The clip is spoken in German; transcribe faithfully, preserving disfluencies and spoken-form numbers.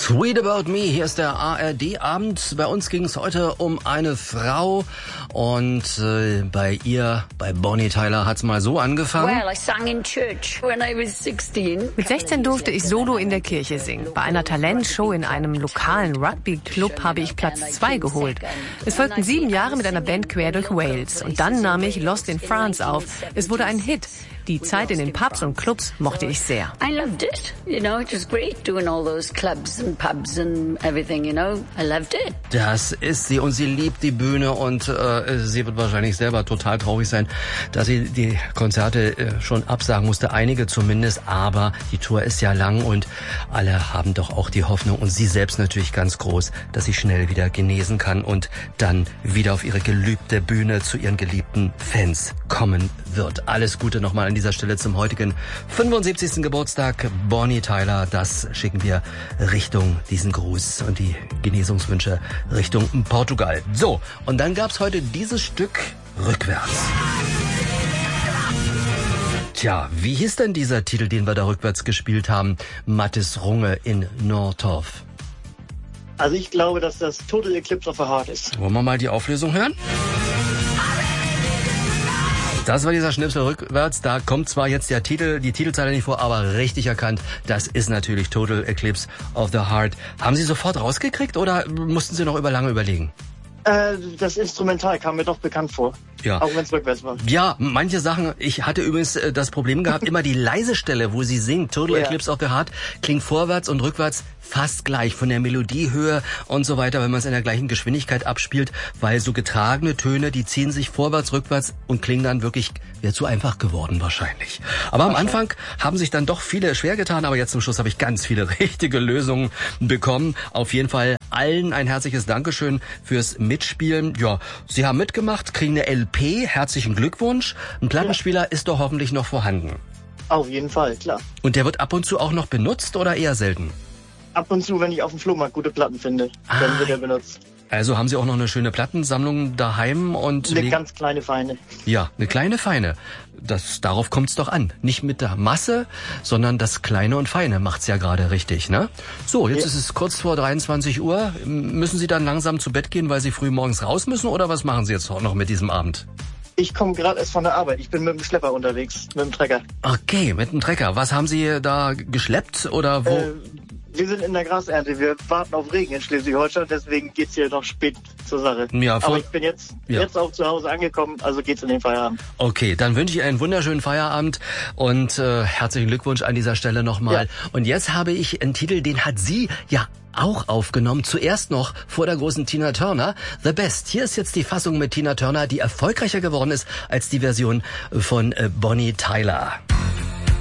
Sweet About Me, hier ist der A R D-Abend. Bei uns ging es heute um eine Frau und äh, bei ihr, bei Bonnie Tyler, hat's mal so angefangen. Well, I sang in church when I was sixteen. Mit sechzehn durfte ich solo in der Kirche singen. Bei einer Talentshow in einem lokalen Rugby-Club habe ich Platz zwei geholt. Es folgten sieben Jahre mit einer Band quer durch Wales. Und dann nahm ich Lost in France auf. Es wurde ein Hit. Die Zeit in den Pubs und Clubs mochte ich sehr. I loved it. You know, it was great doing all those clubs and pubs and everything, you know. I loved it. Das ist sie und sie liebt die Bühne und äh, sie wird wahrscheinlich selber total traurig sein, dass sie die Konzerte äh, schon absagen musste, einige zumindest, aber die Tour ist ja lang und alle haben doch auch die Hoffnung und sie selbst natürlich ganz groß, dass sie schnell wieder genesen kann und dann wieder auf ihre geliebte Bühne zu ihren geliebten Fans kommen wird. Alles Gute nochmal an dieser Stelle zum heutigen fünfundsiebzigsten Geburtstag Bonnie Tyler. Das schicken wir Richtung diesen Gruß und die Genesungswünsche Richtung Portugal. So, und dann gab's heute dieses Stück rückwärts. Tja, wie hieß denn dieser Titel, den wir da rückwärts gespielt haben? Mathis Runge in Nordhoff. Also ich glaube, dass das Total Eclipse of the Heart ist. Wollen wir mal die Auflösung hören? Das war dieser Schnipsel rückwärts. Da kommt zwar jetzt der Titel, die Titelzeile nicht vor, aber richtig erkannt. Das ist natürlich Total Eclipse of the Heart. Haben Sie sofort rausgekriegt oder mussten Sie noch über lange überlegen? Äh, das Instrumental kam mir doch bekannt vor. Ja. Auch wenn es rückwärts war. Ja, manche Sachen. Ich hatte übrigens äh, das Problem gehabt, immer die leise Stelle, wo sie singt, Total Ja. Eclipse of the Heart, klingt vorwärts und rückwärts fast gleich von der Melodiehöhe und so weiter, wenn man es in der gleichen Geschwindigkeit abspielt, weil so getragene Töne, die ziehen sich vorwärts, rückwärts und klingen dann wirklich, wäre zu einfach geworden wahrscheinlich. Aber am Anfang haben sich dann doch viele schwer getan, aber jetzt zum Schluss habe ich ganz viele richtige Lösungen bekommen. Auf jeden Fall allen ein herzliches Dankeschön fürs Mitspielen. Ja, Sie haben mitgemacht, kriegen eine L P, herzlichen Glückwunsch. Ein Plattenspieler ist doch hoffentlich noch vorhanden. Auf jeden Fall, klar. Und der wird ab und zu auch noch benutzt oder eher selten? Ab und zu, wenn ich auf dem Flohmarkt gute Platten finde, Ah, dann wird er benutzt. Also haben Sie auch noch eine schöne Plattensammlung daheim und Eine leg- ganz kleine Feine. ja, eine kleine Feine. Das, darauf kommt's doch an. Nicht mit der Masse, sondern das Kleine und Feine macht's ja gerade richtig, ne? So, jetzt Ja. ist es kurz vor dreiundzwanzig Uhr. Müssen Sie dann langsam zu Bett gehen, weil Sie früh morgens raus müssen oder was machen Sie jetzt noch mit diesem Abend? Ich komme gerade erst von der Arbeit. Ich bin mit dem Schlepper unterwegs, mit dem Trecker. Okay, mit dem Trecker. Was haben Sie da geschleppt oder wo? Äh, wir sind in der Grasernte. Wir warten auf Regen in Schleswig-Holstein, deswegen geht's hier noch spät zur Sache. Ja, voll- Aber ich bin jetzt, Ja. jetzt auch zu Hause angekommen, also geht's in den Feierabend. Okay, dann wünsche ich einen wunderschönen Feierabend und äh, herzlichen Glückwunsch an dieser Stelle nochmal. Ja. Und jetzt habe ich einen Titel, den hat sie ja auch aufgenommen. Zuerst noch vor der großen Tina Turner. The Best. Hier ist jetzt die Fassung mit Tina Turner, die erfolgreicher geworden ist als die Version von äh, Bonnie Tyler.